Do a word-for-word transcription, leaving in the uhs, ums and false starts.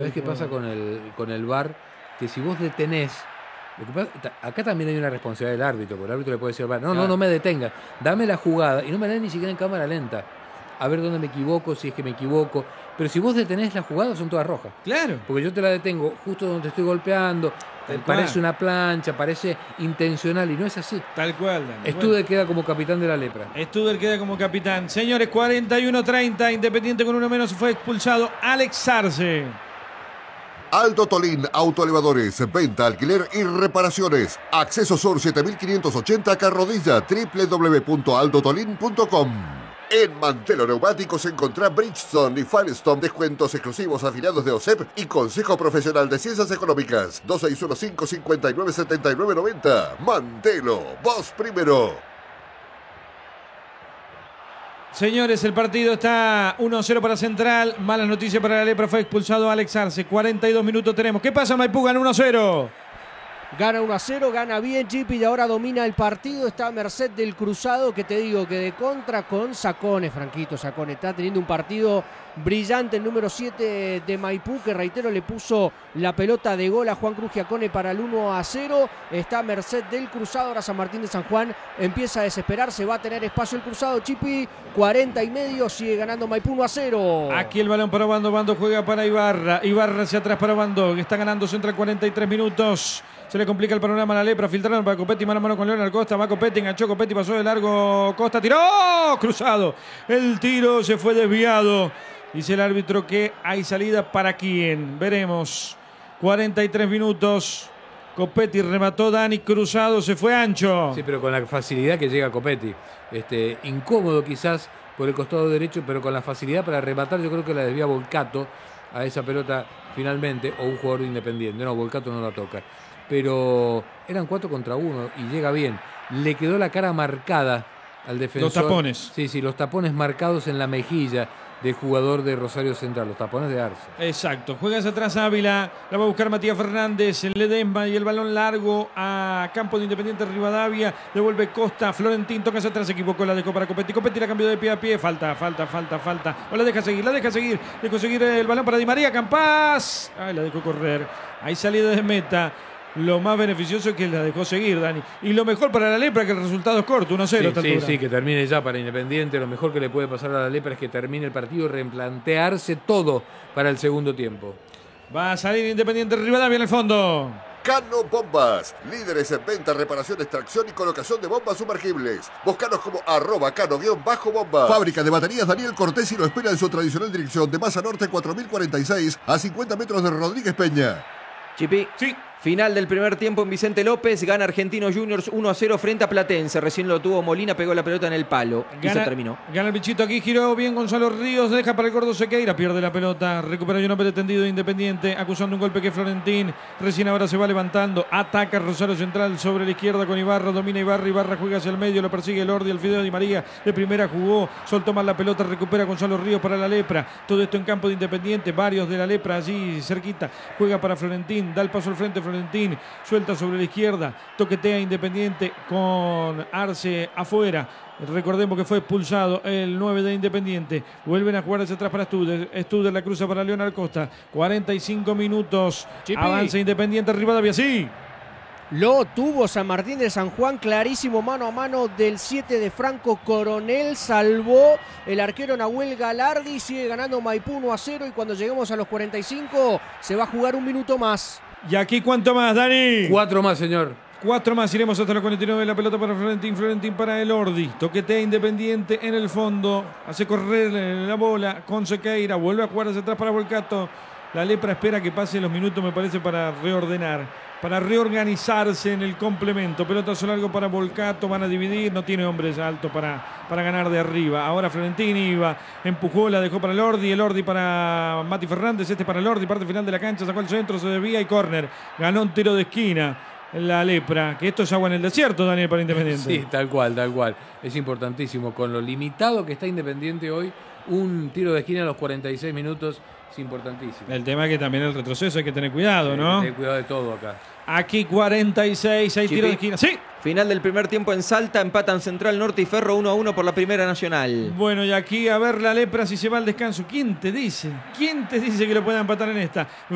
¿Sabés qué pasa con el, con el V A R? Que si vos detenés, lo que pasa, acá también hay una responsabilidad del árbitro, porque el árbitro le puede decir al V A R, no, claro. no, no me detenga, dame la jugada, y no me la den ni siquiera en cámara lenta, a ver dónde me equivoco, si es que me equivoco, pero si vos detenés la jugada son todas rojas. Claro. Porque yo te la detengo justo donde te estoy golpeando, Tal parece cual. Una plancha, parece intencional, y no es así. Tal cual, Dani. Studer bueno. queda como capitán de la lepra. Studer queda como capitán. Señores, cuarenta y uno treinta, Independiente con uno menos, fue expulsado Alex Arce. Aldo Tolín, autoelevadores, venta, alquiler y reparaciones. Acceso Sur siete mil quinientos ochenta, Carrodilla, doble u doble u doble u punto aldo tolín punto com. En Mantelo Neumáticos encontrá Bridgestone y Firestone, descuentos exclusivos afiliados de O S E P y Consejo Profesional de Ciencias Económicas. dos seis uno cinco, cinco nueve siete nueve nueve cero. Mantelo, vos primero. Señores, el partido está uno cero para Central. Malas noticias para la lepra, fue expulsado Alex Arce. cuarenta y dos minutos tenemos. ¿Qué pasa, Maipú? Gana uno cero. Gana uno a cero, gana bien Chipi y ahora domina el partido. Está a merced del Cruzado, que te digo que de contra con Sacone, Franquito Sacone. Está teniendo un partido brillante el número siete de Maipú, que reitero le puso la pelota de gol a Juan Cruz Giacone para el uno a cero. Está a merced del Cruzado. Ahora San Martín de San Juan empieza a desesperarse. Va a tener espacio el Cruzado, Chipi. cuarenta y medio, sigue ganando Maipú uno a cero. Aquí el balón para Bando. Bando juega para Ibarra. Ibarra hacia atrás para Bando. Está ganando Central cuarenta y tres minutos. Se le complica el panorama a la lepra. Filtraron para Copetti, mano a mano con Leonel Costa. Va Copetti, enganchó Copetti, pasó de largo. Costa tiró. Cruzado. El tiro se fue desviado. Dice el árbitro que hay salida para quién. Veremos. cuarenta y tres minutos. Copetti remató, Dani. Cruzado, se fue ancho. Sí, pero con la facilidad que llega Copetti. Este, incómodo quizás por el costado derecho, pero con la facilidad para rematar. Yo creo que la desvía Volcato a esa pelota finalmente, o un jugador Independiente. No, Volcato no la toca. Pero eran cuatro contra uno y llega bien. Le quedó la cara marcada al defensor. Los tapones. Sí, sí, los tapones marcados en la mejilla del jugador de Rosario Central, los tapones de Arce. Exacto. Juega hacia atrás Ávila, la va a buscar Matías Fernández, el Ledesma y el balón largo a campo de Independiente Rivadavia. Devuelve Costa, Florentín toca hacia atrás, se equivocó, la dejó para Copetti. Copetti la cambió de pie a pie, falta, falta, falta, falta. O la deja seguir, la deja seguir. Dejó seguir el balón para Di María, Campás. Ay, la dejó correr. Hay salida de meta. Lo más beneficioso es que la dejó seguir, Dani. Y lo mejor para la lepra es que el resultado es corto, uno a cero. Sí, sí, sí, que termine ya para Independiente. Lo mejor que le puede pasar a la lepra es que termine el partido y replantearse todo para el segundo tiempo. Va a salir Independiente Rivadavia en el fondo. Cano Bombas, líderes en venta, reparación, extracción y colocación de bombas sumergibles. Búscanos como arroba cano-bomba. Fábrica de baterías Daniel Cortés y lo espera en su tradicional dirección de Maza Norte cuatro mil cuarenta y seis a cincuenta metros de Rodríguez Peña. Chipi. Sí. Final del primer tiempo en Vicente López, gana Argentinos Juniors uno a cero frente a Platense. Recién lo tuvo Molina, pegó la pelota en el palo y gana, se terminó. Gana el bichito aquí, giró bien Gonzalo Ríos, deja para el gordo Sequeira, pierde la pelota, recupera un hombre tendido de Independiente, acusando un golpe que Florentín, recién ahora se va levantando, ataca Rosario Central sobre la izquierda con Ibarra, domina Ibarra, Ibarra juega hacia el medio, lo persigue el Ordi, el Fideo Di María, de primera jugó, soltó mal la pelota, recupera Gonzalo Ríos para la lepra, todo esto en campo de Independiente, varios de la lepra allí cerquita, juega para Florentín, da el paso al frente Florentín, suelta sobre la izquierda, toquetea Independiente con Arce afuera. Recordemos que fue expulsado el nueve de Independiente. Vuelven a jugar hacia atrás para Studer. Studer la cruza para Leonel Costa. cuarenta y cinco minutos. Chipi. Avanza Independiente Rivadavia. Sí. Lo tuvo San Martín de San Juan, clarísimo mano a mano del siete de Franco Coronel. Salvó el arquero Nahuel Galardi. Sigue ganando Maipú uno a cero. Y cuando lleguemos a los cuarenta y cinco se va a jugar un minuto más. ¿Y aquí cuánto más, Dani? Cuatro más, señor. Cuatro más, iremos hasta los cuarenta y nueve. La pelota para Florentín, Florentín para el Ordi. Toquetea Independiente en el fondo. Hace correr la bola con Sequeira. Vuelve a jugar hacia atrás para Volcato. La lepra espera que pase los minutos, me parece, para reordenar, para reorganizarse en el complemento. Pelotazo largo para Volcato, van a dividir, no tiene hombres altos para, para ganar de arriba. Ahora Florentín iba, empujó, la dejó para el Ordi, el Ordi para Mati Fernández, este para el Ordi, parte final de la cancha, sacó el centro, se desvía y córner. Ganó un tiro de esquina la lepra, que esto es agua en el desierto, Daniel, para Independiente. Sí, tal cual, tal cual. Es importantísimo, con lo limitado que está Independiente hoy, un tiro de esquina a los cuarenta y seis minutos es importantísimo. El tema es que también el retroceso hay que tener cuidado, sí, ¿no? Hay que tener cuidado de todo acá. Aquí cuarenta y seis, hay Chipi. tiro de esquina. ¡Sí! Final del primer tiempo en Salta, empatan Central, Norte y Ferro uno a uno por la Primera Nacional. Bueno, y aquí a ver la lepra si se va al descanso. ¿Quién te dice? ¿Quién te dice que lo pueda empatar en esta?